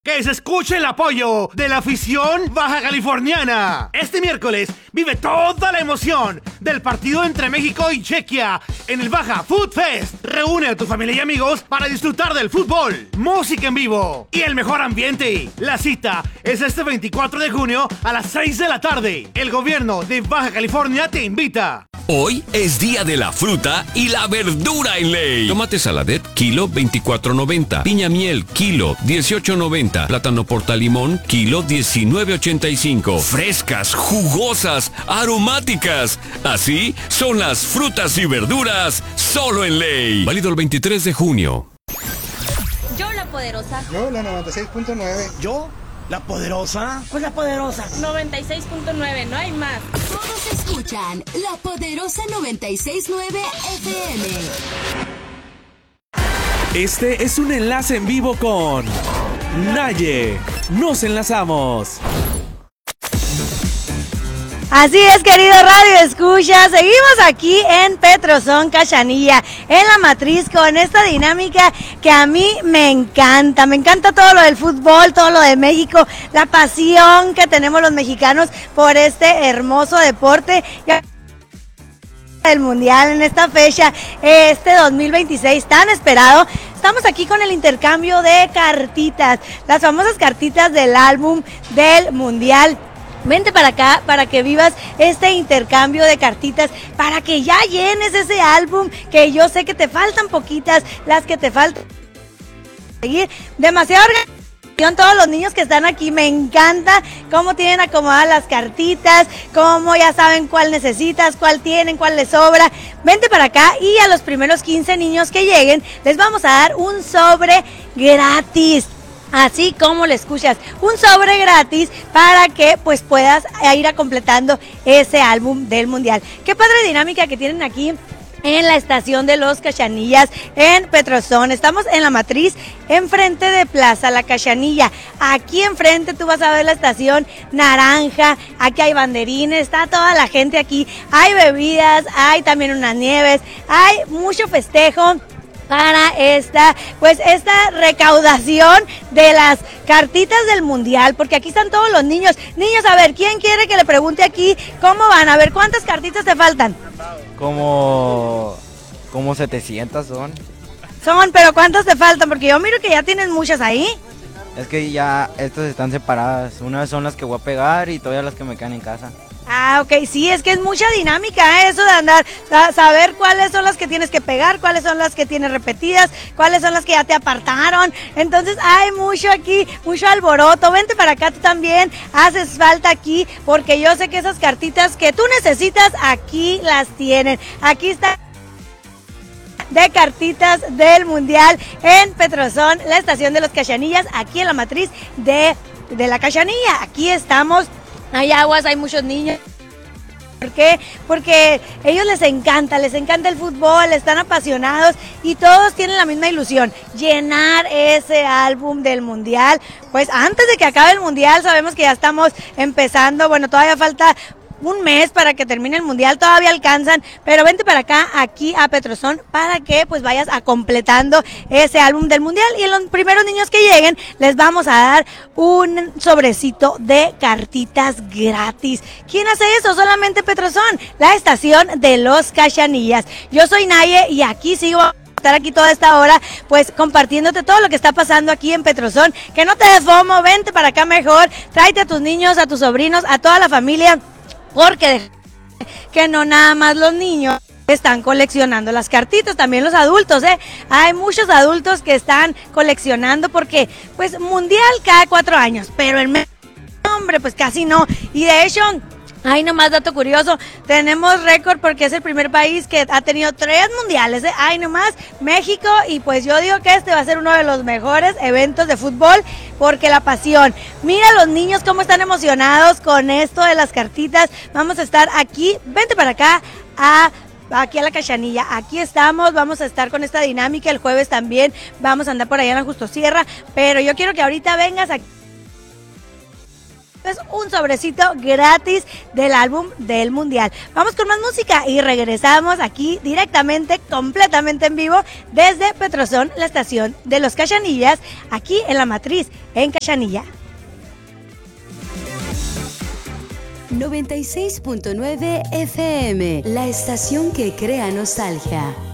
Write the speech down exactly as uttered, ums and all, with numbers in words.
Que se escuche el apoyo de la afición baja californiana. Este miércoles vive toda la emoción del partido entre México y Chequia en el Baja Food Fest. Reúne a tu familia y amigos para disfrutar del fútbol, música en vivo y el mejor ambiente. La cita es este veinticuatro de junio a las seis de la tarde. El gobierno de Baja California te invita. Hoy es día de la fruta y la verdura en Ley. Tomate saladet, kilo veinticuatro noventa. Piña miel, kilo dieciocho noventa. Plátano portalimón, kilo diecinueve ochenta y cinco. Frescas, jugosas, aromáticas. Así son las frutas y verduras solo en Ley. Válido el veintitrés de junio. Yo la poderosa. Yo la noventa y seis punto nueve. Yo la poderosa. Pues la poderosa. noventa y seis punto nueve, no hay más. Todos escuchan La Poderosa noventa y seis punto nueve F M. Este es un enlace en vivo con Naye. Nos enlazamos. Así es, querido Radio Escucha, seguimos aquí en Petrozón, Cachanilla, en La Matriz, con esta dinámica que a mí me encanta, me encanta todo lo del fútbol, todo lo de México, la pasión que tenemos los mexicanos por este hermoso deporte. El Mundial en esta fecha, este dos mil veintiséis tan esperado. Estamos aquí con el intercambio de cartitas, las famosas cartitas del álbum del Mundial. Vente para acá para que vivas este intercambio de cartitas, para que ya llenes ese álbum, que yo sé que te faltan poquitas, las que te faltan. Seguir demasiado organización. Todos los niños que están aquí, me encanta cómo tienen acomodadas las cartitas, cómo ya saben cuál necesitas, cuál tienen, cuál les sobra. Vente para acá y a los primeros quince niños que lleguen les vamos a dar un sobre gratis. Así como lo escuchas, un sobre gratis para que pues puedas ir a completando ese álbum del Mundial. Qué padre dinámica que tienen aquí en la estación de los Cachanillas en Petrozón. Estamos en La Matriz, enfrente de Plaza La Cachanilla. Aquí enfrente tú vas a ver la estación naranja, aquí hay banderines, está toda la gente aquí, hay bebidas, hay también unas nieves, hay mucho festejo para esta, pues esta recaudación de las cartitas del Mundial, porque aquí están todos los niños. Niños, a ver, ¿quién quiere que le pregunte aquí cómo van? A ver, ¿cuántas cartitas te faltan? Como, como setecientas son. Son, pero ¿cuántas te faltan? Porque yo miro que ya tienen muchas ahí. Es que ya estas están separadas. Unas son las que voy a pegar y todas las que me quedan en casa. Ah, ok, sí, es que es mucha dinámica, ¿eh? Eso de andar, saber cuáles son las que tienes que pegar, cuáles son las que tienes repetidas, cuáles son las que ya te apartaron. Entonces hay mucho aquí, mucho alboroto. Vente para acá tú también, haces falta aquí, porque yo sé que esas cartitas que tú necesitas, aquí las tienen. Aquí está de cartitas del Mundial en Petrozón, la estación de los Cachanillas, aquí en La Matriz de, de la Cachanilla. Aquí estamos. Hay aguas, hay muchos niños. ¿Por qué? Porque a ellos les encanta, les encanta el fútbol, están apasionados y todos tienen la misma ilusión, llenar ese álbum del Mundial. Pues antes de que acabe el Mundial, sabemos que ya estamos empezando, bueno, todavía falta un mes para que termine el Mundial, todavía alcanzan, pero vente para acá, aquí a Petrozón, para que pues vayas a completando ese álbum del Mundial, y en los primeros niños que lleguen les vamos a dar un sobrecito de cartitas gratis. ¿Quién hace eso? Solamente Petrozón, la estación de los Cachanillas. Yo soy Naye y aquí sigo estar aquí toda esta hora, pues compartiéndote todo lo que está pasando aquí en Petrozón. Que no te des fomo, vente para acá mejor, tráete a tus niños, a tus sobrinos, a toda la familia, porque que no nada más los niños están coleccionando las cartitas, también los adultos, ¿eh? Hay muchos adultos que están coleccionando porque, pues, Mundial cada cuatro años, pero el hombre, pues casi no. Y de hecho, ay, nomás dato curioso, tenemos récord porque es el primer país que ha tenido tres mundiales, ¿eh? Ay, nomás, México, y pues yo digo que este va a ser uno de los mejores eventos de fútbol, porque la pasión. Mira los niños cómo están emocionados con esto de las cartitas. Vamos a estar aquí, vente para acá, a aquí a la Cachanilla, aquí estamos, vamos a estar con esta dinámica, el jueves también vamos a andar por allá en la Justo Sierra, pero yo quiero que ahorita vengas aquí es un sobrecito gratis del álbum del Mundial. Vamos con más música y regresamos aquí directamente, completamente en vivo, desde Petrozón, la estación de los Cachanillas, aquí en La Matriz, en Cachanilla. noventa y seis punto nueve F M, la estación que crea nostalgia.